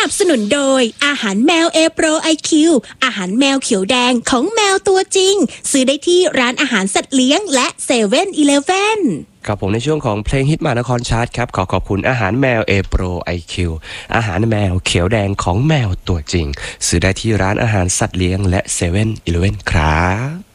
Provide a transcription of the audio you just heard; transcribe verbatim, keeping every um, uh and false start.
นับสนุนโดยอาหารแมวเอโปรไอคิวอาหารแมวเขียวแดงของแมวตัวจริงซื้อได้ที่ร้านอาหารสัตว์เลี้ยงและเซเว่นอีเลฟเว่นครับผมในช่วงของเพลงฮิตมานครชาร์ตครับขอขอบคุณอาหารแมวเอโปรไอคิวอาหารแมวเขียวแดงของแมวตัวจริงซื้อได้ที่ร้านอาหารสัตว์เลี้ยงและเซเว่นอีเลฟเว่นครับ